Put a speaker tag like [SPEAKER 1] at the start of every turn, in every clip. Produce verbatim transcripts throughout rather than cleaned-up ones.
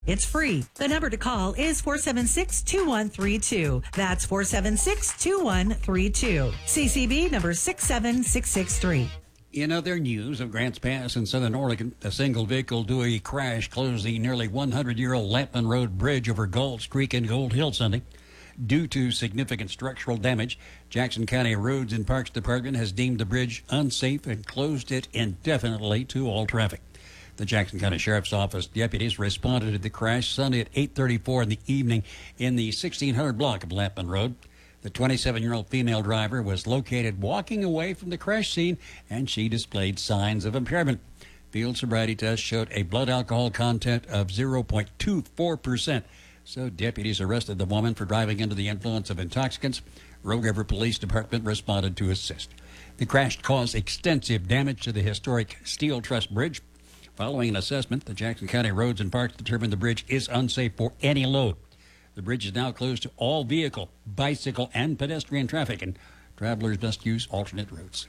[SPEAKER 1] It's free. The number to call is four seven six, two one three two. That's four seven six, two one three two. C C B number six seven six six three.
[SPEAKER 2] In other news of Grants Pass in southern Oregon, a single vehicle due a crash closed the nearly one hundred year old Lampman Road Bridge over Galls Creek in Gold Hill Sunday. Due to significant structural damage, Jackson County Roads and Parks Department has deemed the bridge unsafe and closed it indefinitely to all traffic. The Jackson County Sheriff's Office deputies responded to the crash Sunday at eight thirty-four in the evening in the sixteen hundred block of Lampman Road. The twenty-seven year old female driver was located walking away from the crash scene, and she displayed signs of impairment. Field sobriety tests showed a blood alcohol content of zero point two four percent. So deputies arrested the woman for driving under the influence of intoxicants. Rogue River Police Department responded to assist. The crash caused extensive damage to the historic Steel Truss Bridge. Following an assessment, the Jackson County Roads and Parks determined the bridge is unsafe for any load. The bridge is now closed to all vehicle, bicycle, and pedestrian traffic, and travelers must use alternate routes.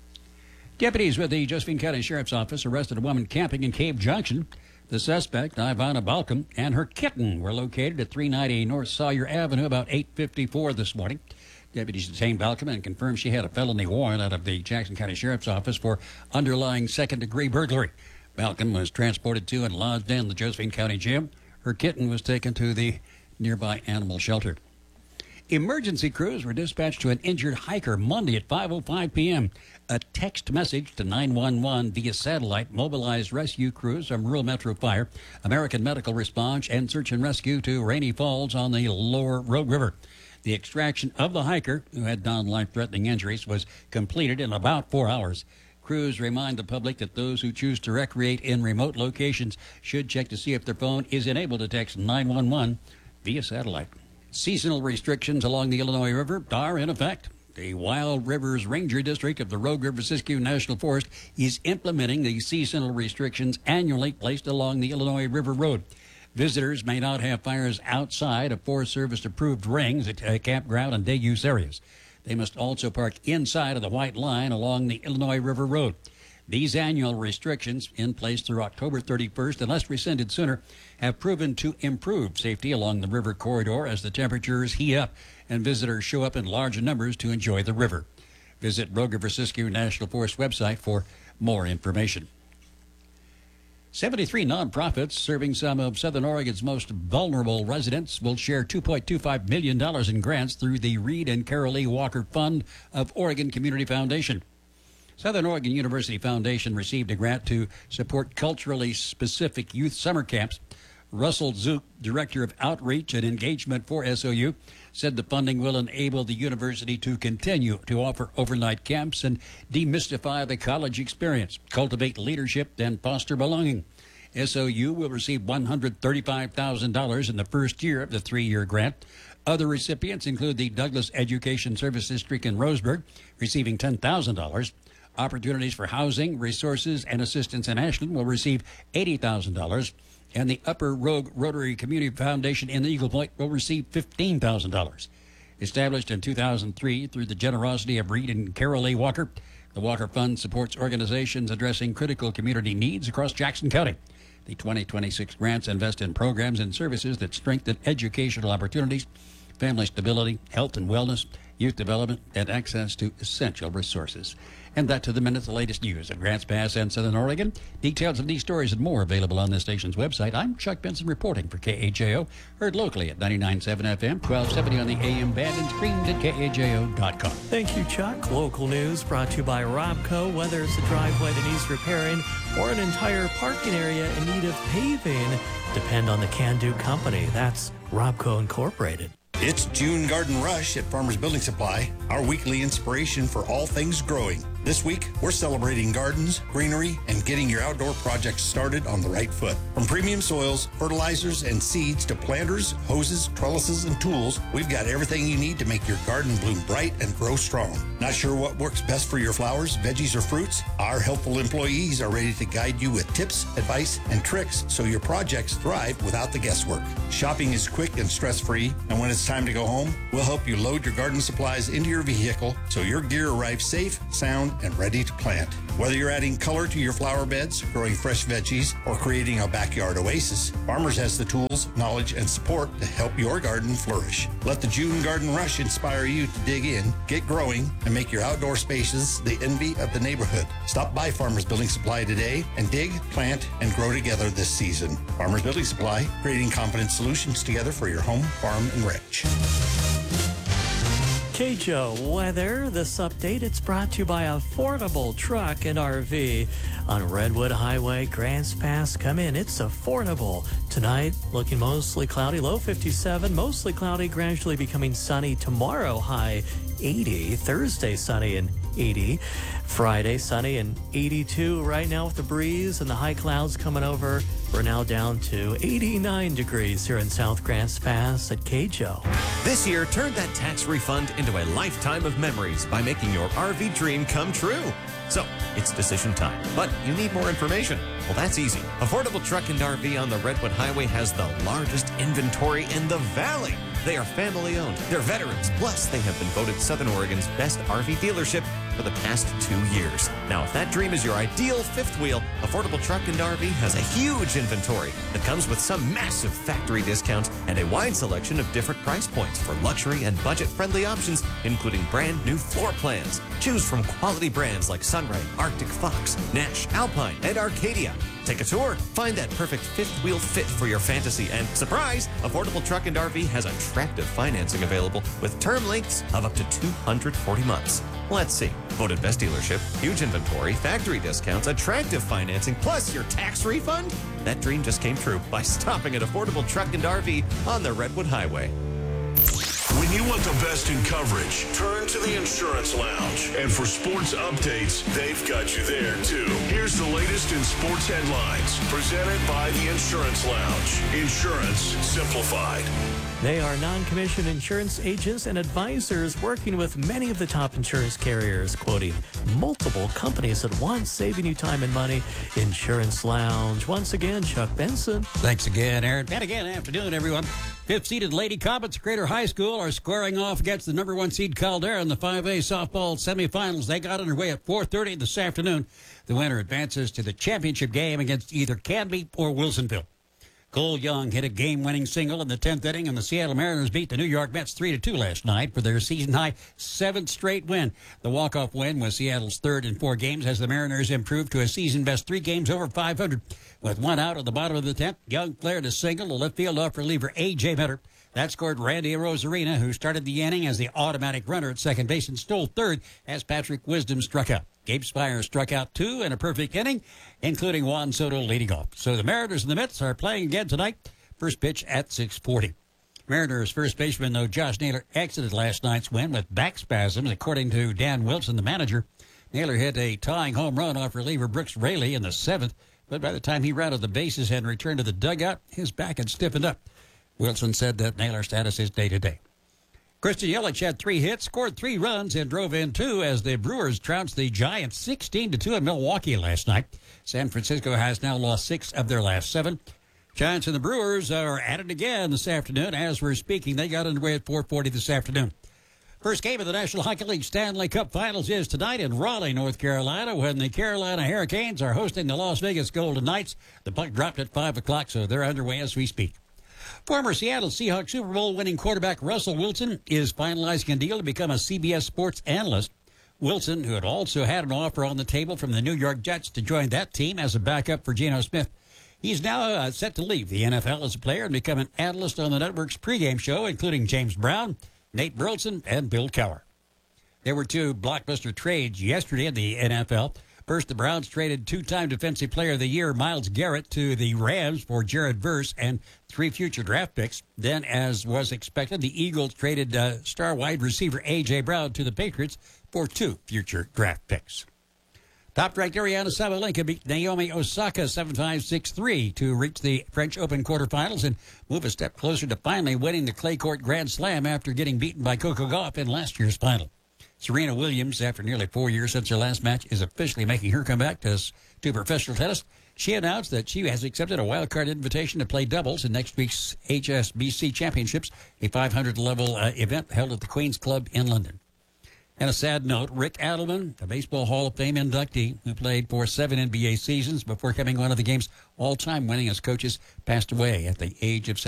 [SPEAKER 2] Deputies with the Josephine County Sheriff's Office arrested a woman camping in Cave Junction. The suspect, Ivana Balcom, and her kitten were located at three ninety North Sawyer Avenue about eight fifty-four this morning. Deputies detained Balcom and confirmed she had a felony warrant out of the Jackson County Sheriff's Office for underlying second-degree burglary. Balcom was transported to and lodged in the Josephine County Jail. Her kitten was taken to the nearby animal shelter. Emergency crews were dispatched to an injured hiker Monday at five oh five p.m. A text message to nine one one via satellite mobilized rescue crews from Rural Metro Fire, American Medical Response, and Search and Rescue to Rainy Falls on the lower Rogue River. The extraction of the hiker, who had non-life-threatening injuries, was completed in about four hours. Crews remind the public that those who choose to recreate in remote locations should check to see if their phone is enabled to text nine one one via satellite. Seasonal restrictions along the Illinois River are in effect. The Wild Rivers Ranger District of the Rogue River Siskiyou National Forest is implementing the seasonal restrictions annually placed along the Illinois River Road. Visitors may not have fires outside of Forest Service-approved rings at uh, campground and day-use areas. They must also park inside of the white line along the Illinois River Road. These annual restrictions, in place through October thirty-first, unless rescinded sooner, have proven to improve safety along the river corridor as the temperatures heat up and visitors show up in larger numbers to enjoy the river. Visit Rogue River Siskiyou National Forest website for more information. seventy-three nonprofits serving some of Southern Oregon's most vulnerable residents will share two point two five million dollars in grants through the Reed and Carol E. Walker Fund of Oregon Community Foundation. Southern Oregon University Foundation received a grant to support culturally specific youth summer camps. Russell Zook, Director of Outreach and Engagement for S O U, said the funding will enable the university to continue to offer overnight camps and demystify the college experience, cultivate leadership, and foster belonging. S O U will receive one hundred thirty-five thousand dollars in the first year of the three-year grant. Other recipients include the Douglas Education Service District in Roseburg, receiving ten thousand dollars. Opportunities for Housing, Resources, and Assistance in Ashland will receive eighty thousand dollars. And the Upper Rogue Rotary Community Foundation in Eagle Point will receive fifteen thousand dollars. Established in two thousand three through the generosity of Reed and Carol A. Walker, the Walker Fund supports organizations addressing critical community needs across Jackson County. The twenty twenty-six grants invest in programs and services that strengthen educational opportunities, family stability, health and wellness, youth development, and access to essential resources. And that to the minute, the latest news of Grants Pass and Southern Oregon. Details of these stories and more available on this station's website. I'm Chuck Benson reporting for K H A O, heard locally at ninety-nine point seven F M, twelve seventy on the A M band, and streamed at K H A O dot com.
[SPEAKER 3] Thank you, Chuck. Local news brought to you by Robco. Whether it's a driveway that needs repairing or an entire parking area in need of paving, depend on the Can-Do company. That's Robco Incorporated.
[SPEAKER 4] It's June Garden Rush at Farmers Building Supply, our weekly inspiration for all things growing. This week, we're celebrating gardens, greenery, and getting your outdoor projects started on the right foot. From premium soils, fertilizers, and seeds to planters, hoses, trellises, and tools, we've got everything you need to make your garden bloom bright and grow strong. Not sure what works best for your flowers, veggies, or fruits? Our helpful employees are ready to guide you with tips, advice, and tricks so your projects thrive without the guesswork. Shopping is quick and stress-free, and when it's time to go home, we'll help you load your garden supplies into your vehicle so your gear arrives safe, sound, and ready to plant. Whether you're adding color to your flower beds, growing fresh veggies, or creating a backyard oasis, Farmers has the tools, knowledge, and support to help your garden flourish. Let the June Garden Rush inspire you to dig in, get growing, and make your outdoor spaces the envy of the neighborhood. Stop by Farmers Building Supply today and dig, plant, and grow together this season. Farmers Building Supply, creating confident solutions together for your home, farm, and ranch.
[SPEAKER 3] K J O weather. This update, it's brought to you by Affordable Truck and R V on Redwood Highway, Grants Pass. Come in, it's affordable. Tonight, looking mostly cloudy, low fifty-seven, mostly cloudy, gradually becoming sunny. Tomorrow, high eighty. Thursday, sunny and eighty. Friday, sunny and eighty-two. Right now with the breeze and the high clouds coming over, we're now down to eighty-nine degrees here in South Grants Pass at K J O.
[SPEAKER 5] This year, turn that tax refund into a lifetime of memories by making your R V dream come true. So, it's decision time, but you need more information. Well, that's easy. Affordable Truck and R V on the Redwood Highway has the largest inventory in the valley. They are family-owned. They're veterans. Plus, they have been voted Southern Oregon's best R V dealership for the past two years. Now, if that dream is your ideal fifth wheel, Affordable Truck and R V has a huge inventory that comes with some massive factory discounts and a wide selection of different price points for luxury and budget-friendly options, including brand new floor plans. Choose from quality brands like Sunray, Arctic Fox, Nash, Alpine, and Arcadia. Take a tour. Find that perfect fifth wheel fit for your fantasy. And surprise, Affordable Truck and R V has attractive financing available with term lengths of up to two hundred forty months. Let's see. Voted best dealership, huge inventory, factory discounts, attractive financing, plus your tax refund? That dream just came true by stopping at Affordable Truck and R V on the Redwood Highway.
[SPEAKER 6] When you want the best in coverage, turn to the Insurance Lounge. And for sports updates, they've got you there, too. Here's the latest in sports headlines, presented by the Insurance Lounge. Insurance simplified.
[SPEAKER 3] They are non-commissioned insurance agents and advisors working with many of the top insurance carriers, quoting multiple companies at once, saving you time and money. Insurance Lounge. Once again, Chuck Benson.
[SPEAKER 2] Thanks again, Aaron. And again, afternoon, everyone. Fifth-seeded Lady Comets Crater High School are squaring off against the number one seed Caldera in the five A softball semifinals. They got underway at four thirty this afternoon. The winner advances to the championship game against either Canby or Wilsonville. Cole Young hit a game-winning single in the tenth inning, and the Seattle Mariners beat the New York Mets three to two last night for their season-high seventh straight win. The walk-off win was Seattle's third in four games as the Mariners improved to a season-best three games over five hundred. With one out at the bottom of the tenth, Young flared a single to left field off reliever A J. Minter. That scored Randy Rosarina, who started the inning as the automatic runner at second base and stole third as Patrick Wisdom struck out. Gabe Spire struck out two in a perfect inning, including Juan Soto leading off. So the Mariners and the Mets are playing again tonight. First pitch at six forty. Mariners first baseman, though, Josh Naylor exited last night's win with back spasms, according to Dan Wilson, the manager. Naylor hit a tying home run off reliever Brooks Raley in the seventh, but by the time he rounded the bases and returned to the dugout, his back had stiffened up. Wilson said that Naylor's status is day-to-day. Christian Yelich had three hits, scored three runs, and drove in two as the Brewers trounced the Giants sixteen to two in Milwaukee last night. San Francisco has now lost six of their last seven. Giants and the Brewers are at it again this afternoon. As we're speaking, they got underway at four forty this afternoon. First game of the National Hockey League Stanley Cup Finals is tonight in Raleigh, North Carolina, when the Carolina Hurricanes are hosting the Las Vegas Golden Knights. The puck dropped at five o'clock, so they're underway as we speak. Former Seattle Seahawks Super Bowl winning quarterback Russell Wilson is finalizing a deal to become a C B S Sports analyst. Wilson, who had also had an offer on the table from the New York Jets to join that team as a backup for Geno Smith, he's now uh, set to leave the N F L as a player and become an analyst on the network's pregame show, including James Brown, Nate Burleson, and Bill Cowher. There were two blockbuster trades yesterday in the N F L. First, the Browns traded two-time Defensive Player of the Year Myles Garrett to the Rams for Jared Verse and three future draft picks. Then, as was expected, the Eagles traded uh, star wide receiver A J. Brown to the Patriots for two future draft picks. Top-ranked Ariana Sabalenka beat Naomi Osaka seven five, six three to reach the French Open quarterfinals and move a step closer to finally winning the clay court Grand Slam after getting beaten by Coco Gauff in last year's final. Serena Williams, after nearly four years since her last match, is officially making her comeback to, to professional tennis. She announced that she has accepted a wildcard invitation to play doubles in next week's H S B C Championships, a five hundred level uh, event held at the Queen's Club in London. And a sad note, Rick Adelman, the Baseball Hall of Fame inductee, who played for seven N B A seasons before becoming one of the game's all-time winningest coaches, passed away at the age of